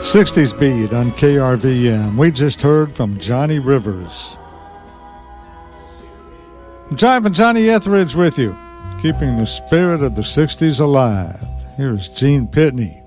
60s Beat on KRVM. We just heard from Johnny Rivers. Driving Johnny Etheridge with you, keeping the spirit of the 60s alive. Here's Gene Pitney.